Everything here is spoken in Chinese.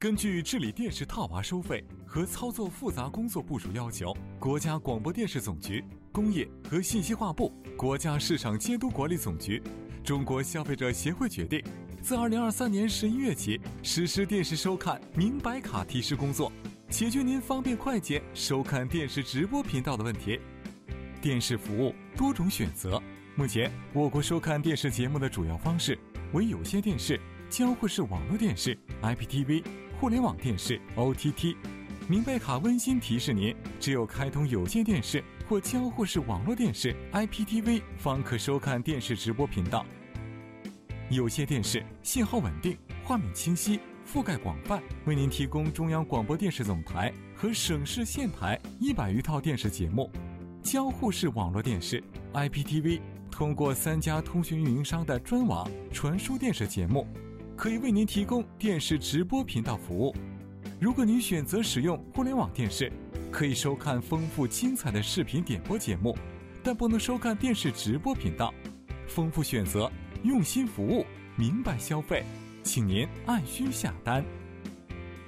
根据治理电视套娃收费和操作复杂工作部署要求，国家广播电视总局、工业和信息化部、国家市场监督管理总局、中国消费者协会决定，自2023年11月起实施电视收看明白卡提示工作，解决您方便快捷收看电视直播频道的问题。电视服务多种选择，目前我国收看电视节目的主要方式为有线电视、交互式网络电视、IPTV、互联网电视、OTT。明白卡温馨提示您，只有开通有线电视或交互式网络电视 IPTV 方可收看电视直播频道。有线电视信号稳定，画面清晰，覆盖广泛，为您提供中央广播电视总台和省市县台100余套电视节目。交互式网络电视 IPTV 通过3家通讯运营商的专网传输电视节目，可以为您提供电视直播频道服务。如果您选择使用互联网电视，可以收看丰富精彩的视频点播节目，但不能收看电视直播频道。丰富选择，用心服务，明白消费，请您按需下单。